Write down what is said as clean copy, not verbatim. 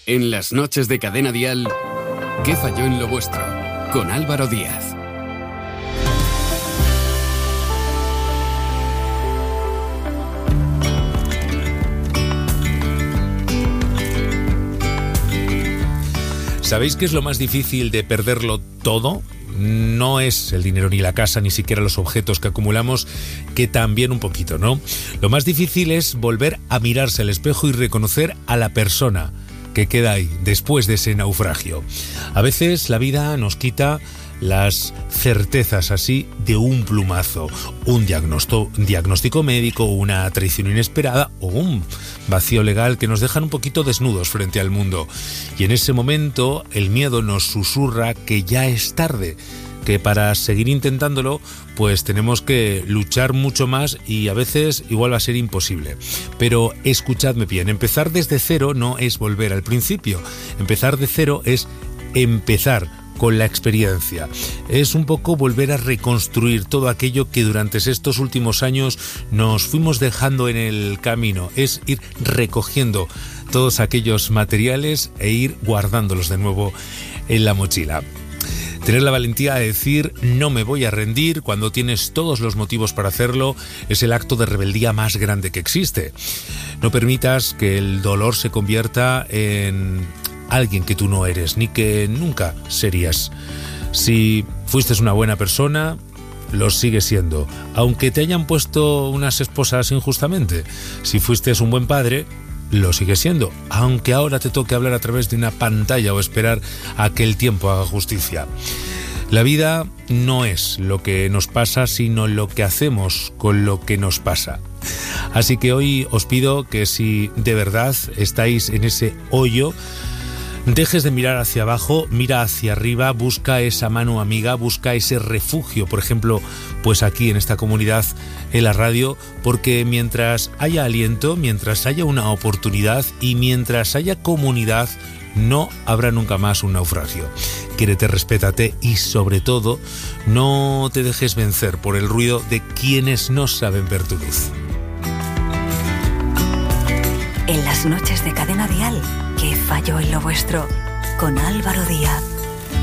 En las noches de Cadena Dial, ¿qué falló en lo vuestro? Con Álvaro Díaz. ¿Sabéis qué es lo más difícil de perderlo todo? No es el dinero ni la casa, ni siquiera los objetos que acumulamos, que también un poquito, ¿no? Lo más difícil es volver a mirarse al espejo y reconocer a la persona que queda ahí después de ese naufragio. A veces la vida nos quita las certezas así de un plumazo, un diagnóstico médico, una traición inesperada o un vacío legal que nos dejan un poquito desnudos frente al mundo. Y en ese momento el miedo nos susurra que ya es tarde, que para seguir intentándolo pues tenemos que luchar mucho más y a veces igual va a ser imposible. Pero escuchadme bien, empezar desde cero no es volver al principio, empezar de cero es empezar con la experiencia. Es un poco volver a reconstruir todo aquello que durante estos últimos años nos fuimos dejando en el camino. Es ir recogiendo todos aquellos materiales e ir guardándolos de nuevo en la mochila. Tener la valentía de decir no me voy a rendir cuando tienes todos los motivos para hacerlo es el acto de rebeldía más grande que existe. No permitas que el dolor se convierta en alguien que tú no eres, ni que nunca serías. Si fuiste una buena persona, lo sigues siendo, aunque te hayan puesto unas esposas injustamente. Si fuiste un buen padre, lo sigues siendo, aunque ahora te toque hablar a través de una pantalla o esperar a que el tiempo haga justicia. La vida no es lo que nos pasa, sino lo que hacemos con lo que nos pasa. Así que hoy os pido que si de verdad estáis en ese hoyo, dejes de mirar hacia abajo, mira hacia arriba, busca esa mano amiga, busca ese refugio, por ejemplo, pues aquí en esta comunidad, en la radio, porque mientras haya aliento, mientras haya una oportunidad y mientras haya comunidad, no habrá nunca más un naufragio. Quiérete, respétate y sobre todo, no te dejes vencer por el ruido de quienes no saben ver tu luz. En las noches de Cadena Dial, ¿qué falló en lo vuestro? Con Álvaro Díaz.